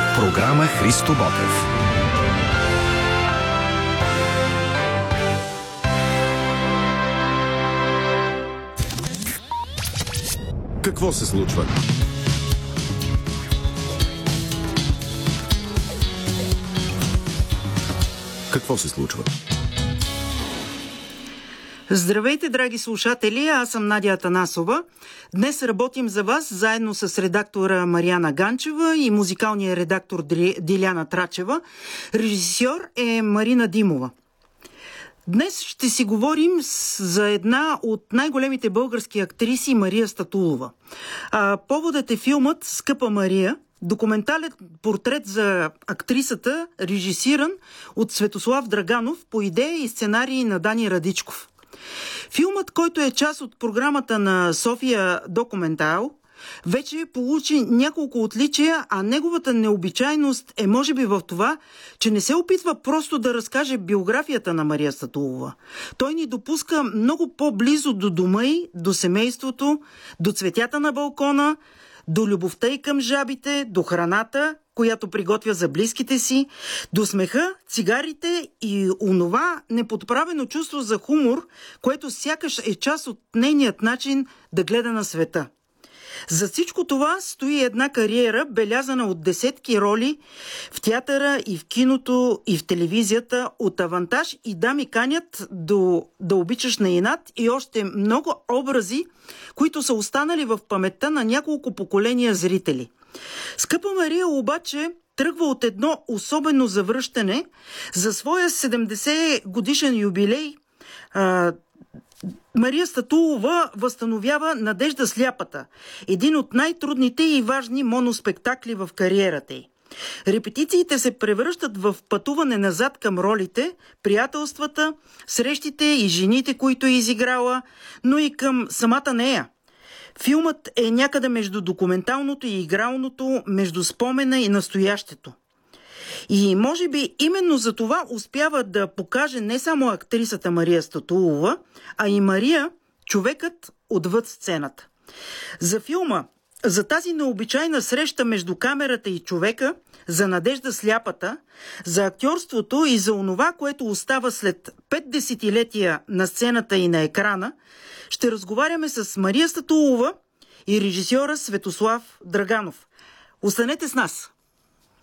Програма Христо Ботев. Какво се случва? Какво се случва? Здравейте, драги слушатели! Аз съм Надя Атанасова. Днес работим за вас заедно с редактора Мариана Ганчева и музикалния редактор Диляна Трачева. Режисьор е Марина Димова. Днес ще си говорим за една от най-големите български актриси Мария Статулова. Поводът е филмът "Скъпа Мария", документален портрет за актрисата, режисиран от Светослав Драганов по идея и сценарий на Дани Радичков. Филмът, който е част от програмата на София Документал, вече получи няколко отличия, а неговата необичайност е може би в това, че не се опитва просто да разкаже биографията на Мария Статулова. Той ни допуска много по-близо до дома й, до семейството, до цветята на балкона, до любовта й към жабите, до храната, която приготвя за близките си, до смеха, цигарите и онова неподправено чувство за хумор, което сякаш е част от нейният начин да гледа на света. За всичко това стои една кариера, белязана от десетки роли в театъра и в киното и в телевизията, от "Авантаж" и "Дами канят" до "Да обичаш на инат" и още много образи, които са останали в паметта на няколко поколения зрители. "Скъпа Мария" обаче тръгва от едно особено завръщане. За своя 70 годишен юбилей Мария Статулова възстановява "Надежда сляпата", един от най-трудните и важни моноспектакли в кариерата й. Репетициите се превръщат в пътуване назад към ролите, приятелствата, срещите и жените, които е изиграла, но и към самата нея. Филмът е някъде между документалното и игралното, между спомена и настоящето. И може би именно за това успява да покаже не само актрисата Мария Статулова, а и Мария, човекът отвъд сцената. За филма, за тази необичайна среща между камерата и човека, за "Надежда сляпата", за актьорството и за онова, което остава след 5 десетилетия на сцената и на екрана, ще разговаряме с Мария Статулова и режисьора Светослав Драганов. Останете с нас!